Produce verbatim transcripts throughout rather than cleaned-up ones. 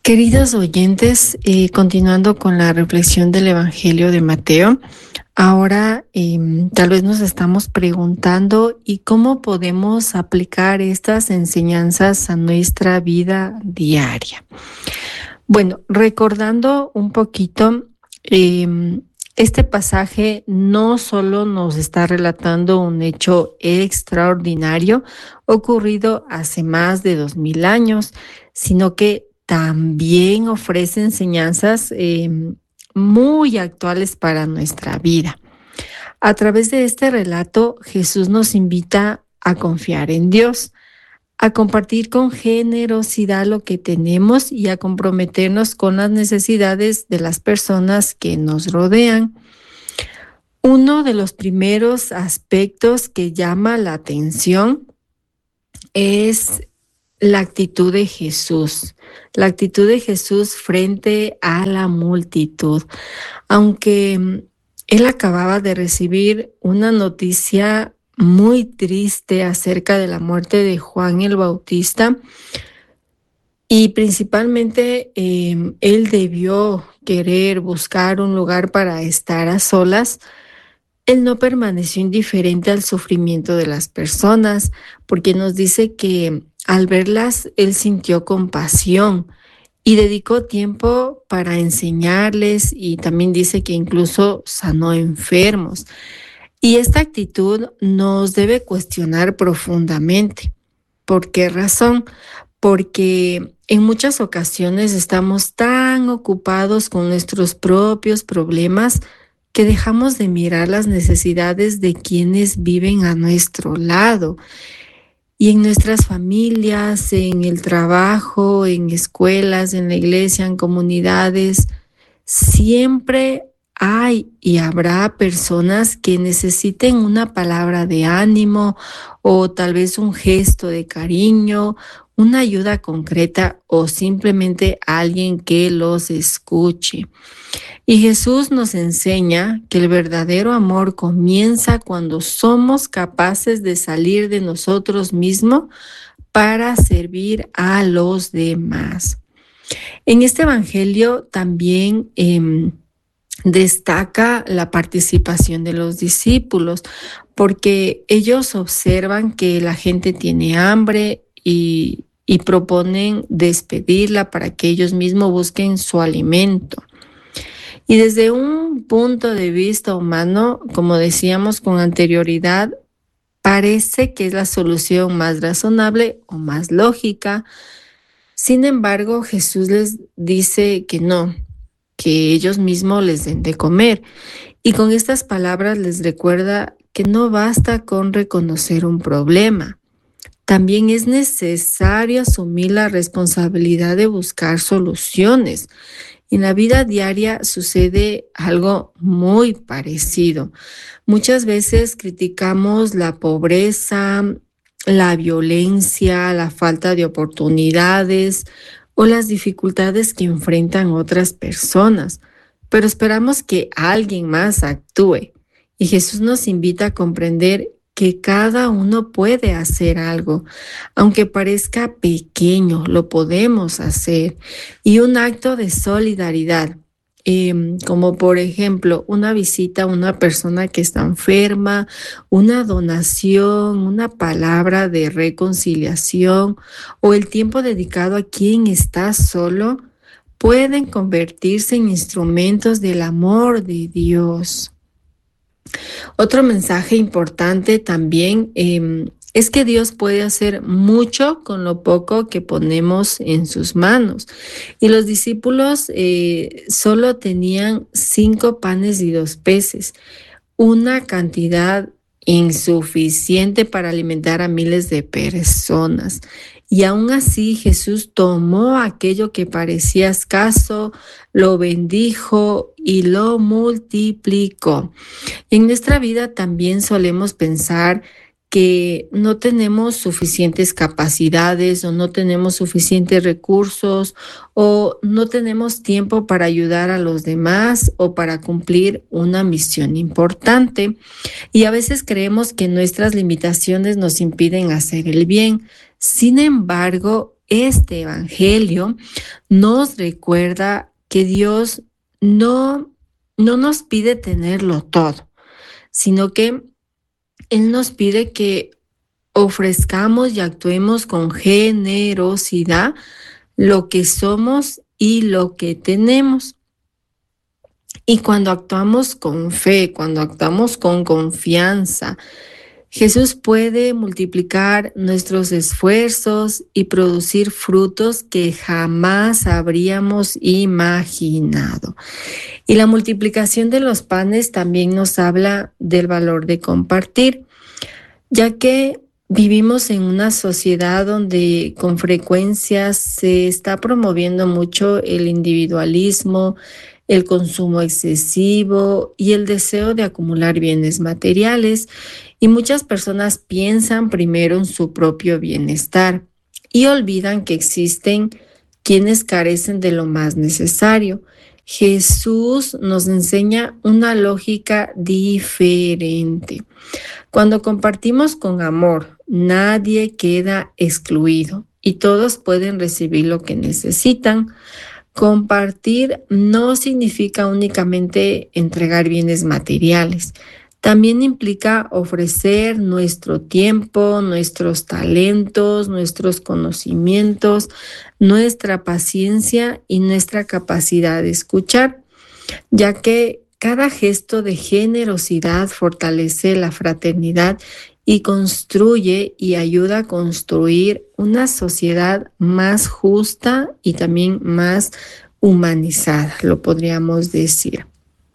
Queridos oyentes, eh, continuando con la reflexión del Evangelio de Mateo, ahora eh, tal vez nos estamos preguntando ¿y cómo podemos aplicar estas enseñanzas a nuestra vida diaria? Bueno, recordando un poquito, eh, este pasaje no solo nos está relatando un hecho extraordinario ocurrido hace más de dos mil años, sino que también ofrece enseñanzas eh, muy actuales para nuestra vida. A través de este relato, Jesús nos invita a confiar en Dios, a compartir con generosidad lo que tenemos y a comprometernos con las necesidades de las personas que nos rodean. Uno de los primeros aspectos que llama la atención es la actitud de Jesús, la actitud de Jesús frente a la multitud. Aunque él acababa de recibir una noticia muy triste acerca de la muerte de Juan el Bautista, y principalmente eh, él debió querer buscar un lugar para estar a solas. Él no permaneció indiferente al sufrimiento de las personas, porque nos dice que al verlas, él sintió compasión y dedicó tiempo para enseñarles, y también dice que incluso sanó enfermos. Y esta actitud nos debe cuestionar profundamente. ¿Por qué razón? Porque en muchas ocasiones estamos tan ocupados con nuestros propios problemas que dejamos de mirar las necesidades de quienes viven a nuestro lado. Y en nuestras familias, en el trabajo, en escuelas, en la iglesia, en comunidades, siempre hay y habrá personas que necesiten una palabra de ánimo o tal vez un gesto de cariño, una ayuda concreta o simplemente alguien que los escuche. Y Jesús nos enseña que el verdadero amor comienza cuando somos capaces de salir de nosotros mismos para servir a los demás. En este evangelio también eh, destaca la participación de los discípulos, porque ellos observan que la gente tiene hambre y, y proponen despedirla para que ellos mismos busquen su alimento. Y desde un punto de vista humano, como decíamos con anterioridad, parece que es la solución más razonable o más lógica. Sin embargo, Jesús les dice que no, que ellos mismos les den de comer. Y con estas palabras les recuerda que no basta con reconocer un problema. También es necesario asumir la responsabilidad de buscar soluciones. En la vida diaria sucede algo muy parecido. Muchas veces criticamos la pobreza, la violencia, la falta de oportunidades o las dificultades que enfrentan otras personas, pero esperamos que alguien más actúe. Y Jesús nos invita a comprender que cada uno puede hacer algo, aunque parezca pequeño, lo podemos hacer. Y un acto de solidaridad, eh, como por ejemplo una visita a una persona que está enferma, una donación, una palabra de reconciliación o el tiempo dedicado a quien está solo, pueden convertirse en instrumentos del amor de Dios. Otro mensaje importante también eh, es que Dios puede hacer mucho con lo poco que ponemos en sus manos. Y los discípulos eh, solo tenían cinco panes y dos peces, una cantidad insuficiente para alimentar a miles de personas. Y aún así Jesús tomó aquello que parecía escaso, lo bendijo y lo multiplicó. En nuestra vida también solemos pensar que no tenemos suficientes capacidades o no tenemos suficientes recursos o no tenemos tiempo para ayudar a los demás o para cumplir una misión importante. Y a veces creemos que nuestras limitaciones nos impiden hacer el bien. Sin embargo, este evangelio nos recuerda que Dios no, no nos pide tenerlo todo, sino que Él nos pide que ofrezcamos y actuemos con generosidad lo que somos y lo que tenemos. Y cuando actuamos con fe, cuando actuamos con confianza, Jesús puede multiplicar nuestros esfuerzos y producir frutos que jamás habríamos imaginado. Y la multiplicación de los panes también nos habla del valor de compartir, ya que vivimos en una sociedad donde con frecuencia se está promoviendo mucho el individualismo, el consumo excesivo y el deseo de acumular bienes materiales. Y muchas personas piensan primero en su propio bienestar y olvidan que existen quienes carecen de lo más necesario. Jesús nos enseña una lógica diferente. Cuando compartimos con amor, nadie queda excluido y todos pueden recibir lo que necesitan. Compartir no significa únicamente entregar bienes materiales. También implica ofrecer nuestro tiempo, nuestros talentos, nuestros conocimientos, nuestra paciencia y nuestra capacidad de escuchar, ya que cada gesto de generosidad fortalece la fraternidad y construye y ayuda a construir una sociedad más justa y también más humanizada, lo podríamos decir.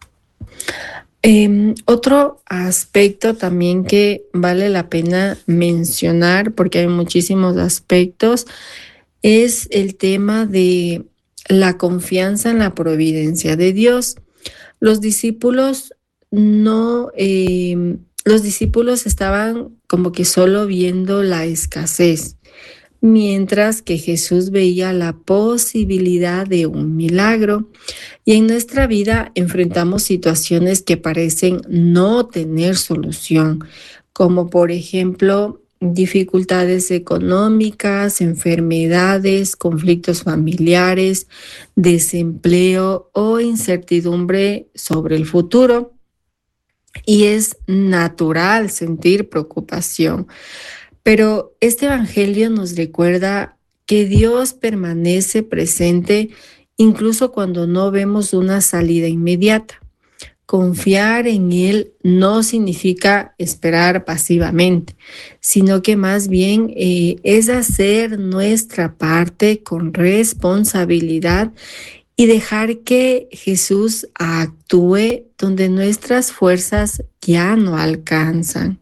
Eh, otro aspecto también que vale la pena mencionar, porque hay muchísimos aspectos, es el tema de la confianza en la providencia de Dios. Los discípulos no, eh, los discípulos estaban como que solo viendo la escasez, mientras que Jesús veía la posibilidad de un milagro. Y en nuestra vida enfrentamos situaciones que parecen no tener solución, como por ejemplo dificultades económicas, enfermedades, conflictos familiares, desempleo o incertidumbre sobre el futuro. Y es natural sentir preocupación. Pero este evangelio nos recuerda que Dios permanece presente incluso cuando no vemos una salida inmediata. Confiar en Él no significa esperar pasivamente, sino que más bien eh, es hacer nuestra parte con responsabilidad y dejar que Jesús actúe donde nuestras fuerzas ya no alcanzan.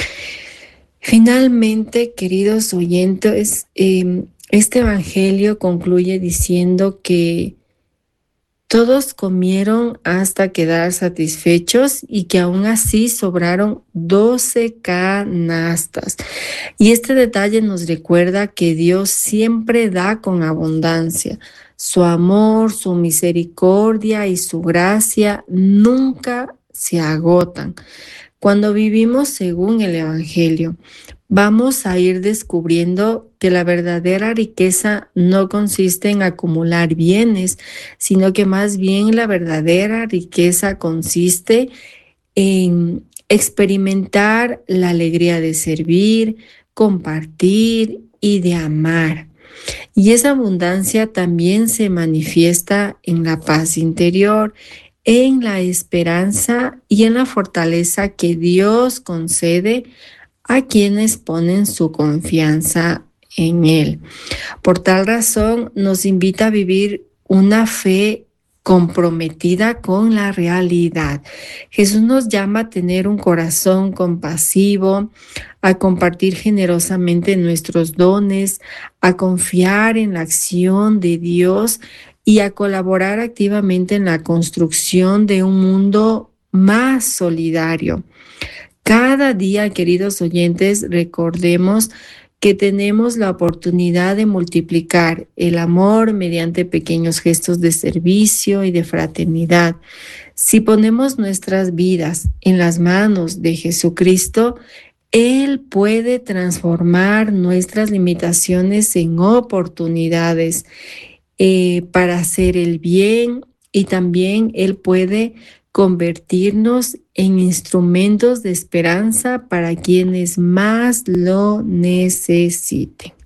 Finalmente, queridos oyentes, eh, este evangelio concluye diciendo que todos comieron hasta quedar satisfechos y que aún así sobraron doce canastas. Y este detalle nos recuerda que Dios siempre da con abundancia. Su amor, su misericordia y su gracia nunca se agotan. Cuando vivimos según el evangelio, vamos a ir descubriendo que la verdadera riqueza no consiste en acumular bienes, sino que más bien la verdadera riqueza consiste en experimentar la alegría de servir, compartir y de amar. Y esa abundancia también se manifiesta en la paz interior, en la esperanza y en la fortaleza que Dios concede a quienes ponen su confianza en Él. Por tal razón, nos invita a vivir una fe comprometida con la realidad. Jesús nos llama a tener un corazón compasivo, a compartir generosamente nuestros dones, a confiar en la acción de Dios y a colaborar activamente en la construcción de un mundo más solidario. Cada día, queridos oyentes, recordemos que tenemos la oportunidad de multiplicar el amor mediante pequeños gestos de servicio y de fraternidad. Si ponemos nuestras vidas en las manos de Jesucristo, Él puede transformar nuestras limitaciones en oportunidades eh, para hacer el bien, y también Él puede convertirnos en instrumentos de esperanza para quienes más lo necesiten.